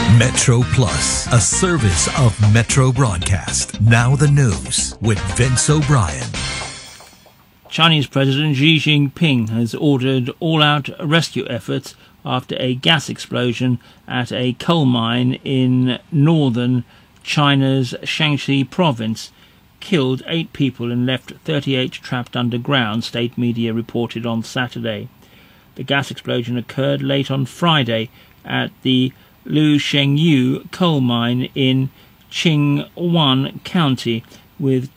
Metro Plus, a service of Metro Broadcast. Now the news with Vince O'Brien. Chinese President Xi Jinping has ordered all-out rescue efforts after a gas explosion at a coal mine in northern China's Shaanxi province killed 8 people and left 38 trapped underground, state media reported on Saturday. The gas explosion occurred late on Friday at the Lu Shengyu coal mine in Qingwan County, with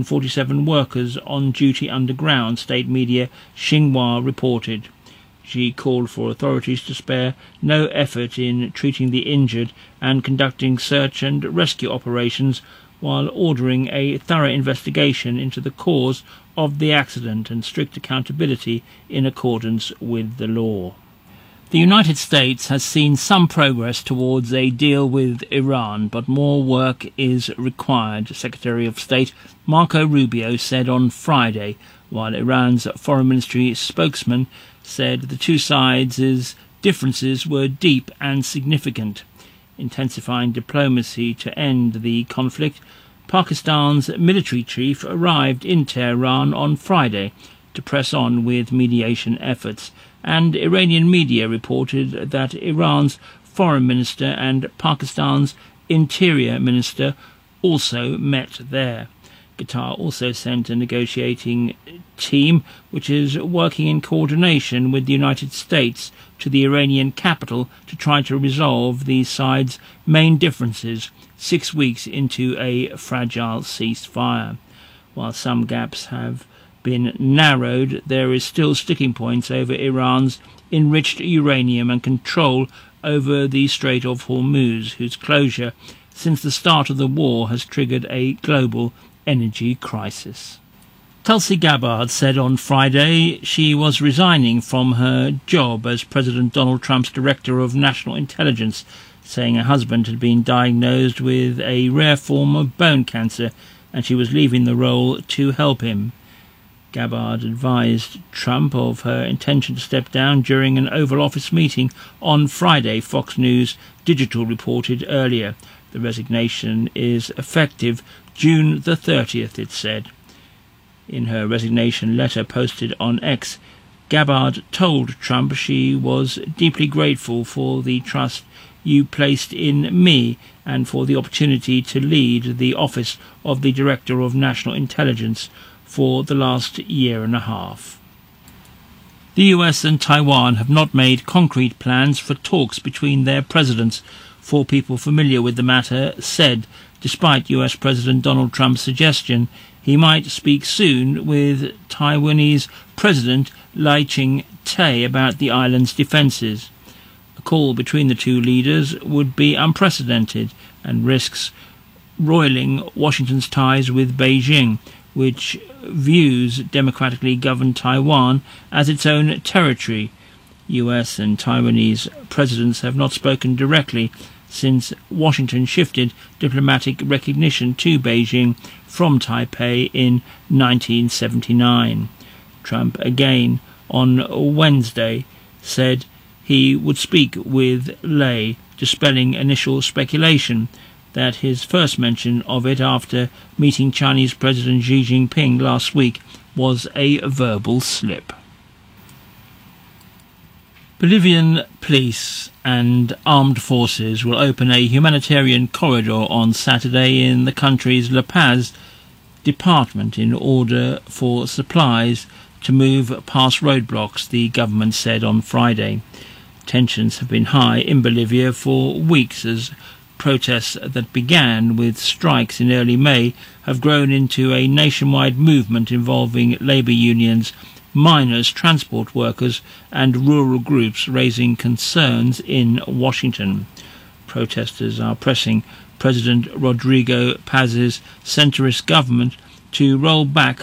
247 workers on duty underground, state media Xinhua reported. Xi called for authorities to spare no effort in treating the injured and conducting search and rescue operations, while ordering a thorough investigation into the cause of the accident and strict accountability in accordance with the law. The United States has seen some progress towards a deal with Iran, but more work is required, Secretary of State Marco Rubio said on Friday, while Iran's Foreign Ministry spokesman said the two sides' differences were deep and significant. Intensifying diplomacy to end the conflict, Pakistan's military chief arrived in Tehran on Friday to press on with mediation efforts, and Iranian media reported that Iran's foreign minister and Pakistan's interior minister also met there. Qatar also sent a negotiating team which is working in coordination with the United States to the Iranian capital to try to resolve the sides' main differences 6 weeks into a fragile ceasefire. While some gaps have been narrowed, there is still sticking points over Iran's enriched uranium and control over the Strait of Hormuz, whose closure since the start of the war has triggered a global energy crisis. Tulsi Gabbard said on Friday she was resigning from her job as President Donald Trump's Director of National Intelligence, saying her husband had been diagnosed with a rare form of bone cancer and she was leaving the role to help him. Gabbard advised Trump of her intention to step down during an Oval Office meeting on Friday, Fox News Digital reported earlier. The resignation is effective June the 30th, it said. In her resignation letter posted on X, Gabbard told Trump she was deeply grateful for the trust you placed in me and for the opportunity to lead the office of the Director of National Intelligence for the last year and a half. The US and Taiwan have not made concrete plans for talks between their presidents, 4 people familiar with the matter said, despite US President Donald Trump's suggestion he might speak soon with Taiwanese President Lai Ching-te about the island's defences. A call between the two leaders would be unprecedented and risks roiling Washington's ties with Beijing, which views democratically governed Taiwan as its own territory. US and Taiwanese presidents have not spoken directly since Washington shifted diplomatic recognition to Beijing from Taipei in 1979. Trump again on Wednesday said he would speak with Lai, dispelling initial speculation that his first mention of it after meeting Chinese President Xi Jinping last week was a verbal slip. Bolivian police and armed forces will open a humanitarian corridor on Saturday in the country's La Paz department in order for supplies to move past roadblocks, the government said on Friday. Tensions have been high in Bolivia for weeks as protests that began with strikes in early May have grown into a nationwide movement involving labour unions, miners, transport workers and rural groups, raising concerns in Washington. Protesters are pressing President Rodrigo Paz's centrist government to roll back